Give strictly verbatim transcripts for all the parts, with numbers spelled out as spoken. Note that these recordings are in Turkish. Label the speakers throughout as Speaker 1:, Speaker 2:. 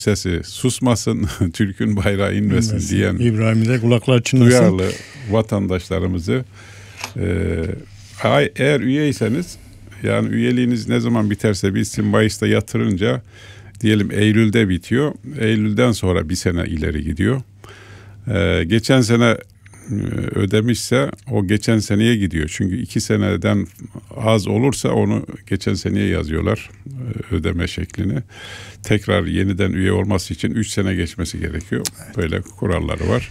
Speaker 1: sesi susmasın, Türk'ün bayrağı inmesin, inmesin. diyen
Speaker 2: İbrahim'de kulaklar çınlasın.
Speaker 1: Duyarlı vatandaşlarımızı e, eğer üyeyseniz, yani üyeliğiniz ne zaman biterse bitsin, Mayıs'ta yatırınca diyelim Eylül'de bitiyor. Eylül'den sonra bir sene ileri gidiyor. E, geçen sene ödemişse o geçen seneye gidiyor. Çünkü iki seneden az olursa onu geçen seneye yazıyorlar ödeme şeklini. Tekrar yeniden üye olması için üç sene geçmesi gerekiyor. Böyle kuralları var.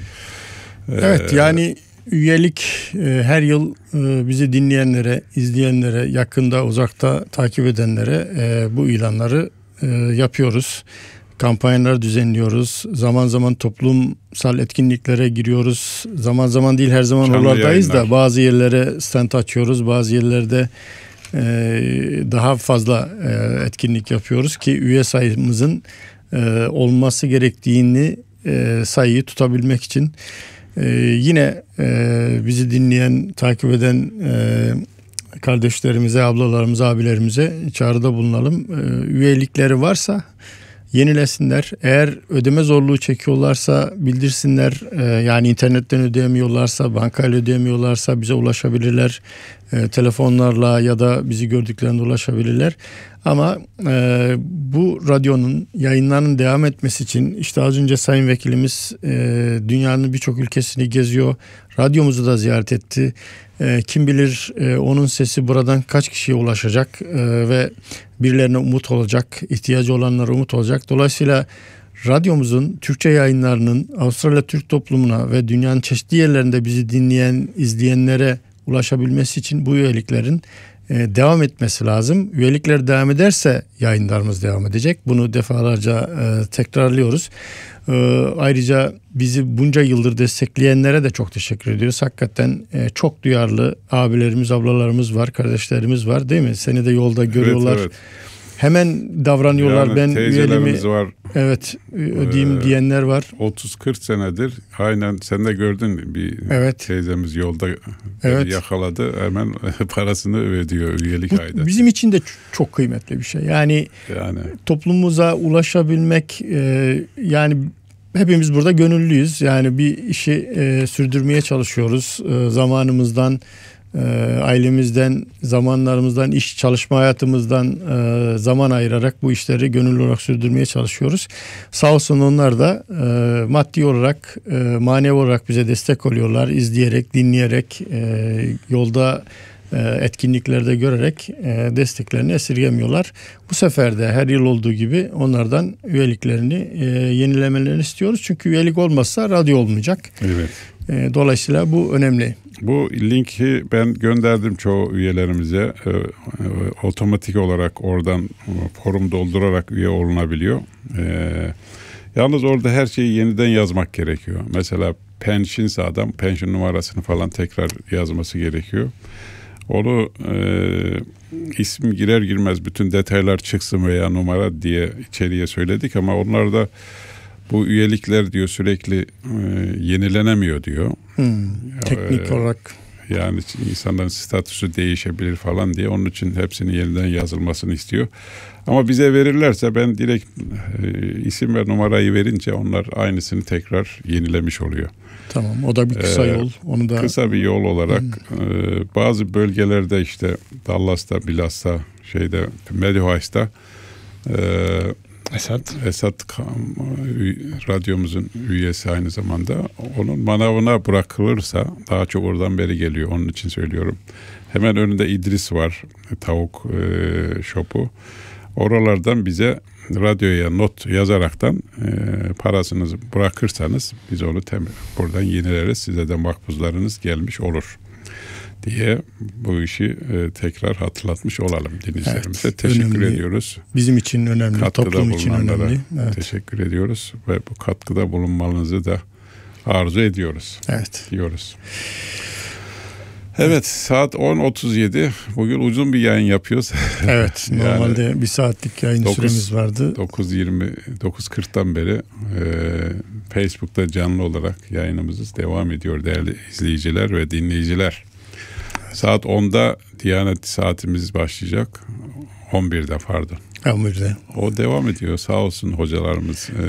Speaker 2: Evet, yani üyelik her yıl bizi dinleyenlere, izleyenlere, yakında uzakta takip edenlere bu ilanları yapıyoruz. Kampanyalar düzenliyoruz. Zaman zaman toplumsal etkinliklere giriyoruz. Zaman zaman değil, her zaman
Speaker 1: Canlı
Speaker 2: oralardayız
Speaker 1: yayınlar.
Speaker 2: da bazı yerlere stand açıyoruz. Bazı yerlerde e, daha fazla e, etkinlik yapıyoruz ki üye sayımızın e, olması gerektiğini e, sayıyı tutabilmek için. E, yine e, bizi dinleyen, takip eden e, kardeşlerimize, ablalarımıza, abilerimize çağrıda bulunalım. E, üyelikleri varsa yenilesinler. Eğer ödeme zorluğu çekiyorlarsa bildirsinler. Ee, yani internetten ödeyemiyorlarsa, bankayla ödeyemiyorlarsa bize ulaşabilirler. Ee, telefonlarla ya da bizi gördüklerinde ulaşabilirler. Ama e, bu radyonun yayınlarının devam etmesi için işte az önce Sayın Vekilimiz e, dünyanın birçok ülkesini geziyor. Radyomuzu da ziyaret etti. E, kim bilir e, onun sesi buradan kaç kişiye ulaşacak e, ve birilerine umut olacak, ihtiyacı olanlara umut olacak. Dolayısıyla radyomuzun Türkçe yayınlarının Avustralya Türk toplumuna ve dünyanın çeşitli yerlerinde bizi dinleyen, izleyenlere ulaşabilmesi için bu üyeliklerin e, devam etmesi lazım. Üyelikler devam ederse yayınlarımız devam edecek. Bunu defalarca e, tekrarlıyoruz. E, ayrıca bizi bunca yıldır destekleyenlere de çok teşekkür ediyoruz. Hakikaten e, çok duyarlı abilerimiz, ablalarımız var, kardeşlerimiz var, değil mi? Seni de yolda görüyorlar. Evet, evet. Hemen davranıyorlar. Yani ben üyeliğimi var. Evet, ödeyeyim ee, diyenler var.
Speaker 1: otuz kırk senedir aynen sen de gördün, bir evet. teyzemiz yolda evet. yakaladı, hemen parasını ödüyor üyelik
Speaker 2: Bu,
Speaker 1: ayda.
Speaker 2: Bizim için de çok kıymetli bir şey. Yani, yani. toplumumuza ulaşabilmek, e, yani hepimiz burada gönüllüyüz. Yani bir işi e, sürdürmeye çalışıyoruz. E, zamanımızdan, e, ailemizden, zamanlarımızdan, iş çalışma hayatımızdan e, zaman ayırarak bu işleri gönüllü olarak sürdürmeye çalışıyoruz. Sağ olsun onlar da e, maddi olarak, e, manevi olarak bize destek oluyorlar. İzleyerek, dinleyerek, e, yolda etkinliklerde görerek desteklerini esirgemiyorlar. Bu sefer de her yıl olduğu gibi onlardan üyeliklerini yenilemelerini istiyoruz. Çünkü üyelik olmazsa radyo olmayacak.
Speaker 1: Evet.
Speaker 2: Dolayısıyla bu önemli.
Speaker 1: Bu linki ben gönderdim çoğu üyelerimize. Otomatik olarak oradan forum doldurarak üye olunabiliyor. Yalnız orada her şeyi yeniden yazmak gerekiyor. Mesela pensionsa adam pension numarasını falan tekrar yazması gerekiyor. Onu e, isim girer girmez bütün detaylar çıksın veya numara diye içeriye söyledik ama onlar da bu üyelikler diyor sürekli e, yenilenemiyor diyor.
Speaker 2: Hmm, teknik e, olarak.
Speaker 1: Yani insanların statüsü değişebilir falan diye onun için hepsinin yeniden yazılmasını istiyor. Ama bize verirlerse ben direkt e, isim ve numarayı verince onlar aynısını tekrar yenilemiş oluyor.
Speaker 2: Tamam, o da bir kısa
Speaker 1: ee,
Speaker 2: yol. Onu da
Speaker 1: kısa bir yol olarak hmm. e, bazı bölgelerde işte Dallas'ta, Bilas'ta, şeyde Medihay'sta e,
Speaker 2: Esat
Speaker 1: Esat radyomuzun üyesi aynı zamanda. Onun manavına bırakılırsa daha çok oradan beri geliyor. Onun için söylüyorum. Hemen önünde İdris var. Tavuk e, şopu. Oralardan bize radyoya not yazaraktan e, parasınızı bırakırsanız biz onu tem- buradan yenileriz. Size de makbuzlarınız gelmiş olur diye bu işi e, tekrar hatırlatmış olalım dinleyicilerimize. Evet, teşekkür önemli. ediyoruz.
Speaker 2: Bizim için önemli,
Speaker 1: katkıda
Speaker 2: toplum için önemli.
Speaker 1: Evet. Teşekkür ediyoruz ve bu katkıda bulunmanızı da arzu ediyoruz.
Speaker 2: Evet.
Speaker 1: Diyoruz. Evet, saat on otuz yedi. Bugün uzun bir yayın yapıyoruz.
Speaker 2: Evet, normalde yani bir saatlik yayın dokuz, süremiz vardı.
Speaker 1: dokuz yirmi, dokuz kırktan beri e, Facebook'ta canlı olarak yayınımız devam ediyor değerli izleyiciler ve dinleyiciler. Saat onda Diyanet saatimiz başlayacak. on birde pardon.
Speaker 2: Amür'de.
Speaker 1: O devam ediyor, sağ olsun hocalarımız.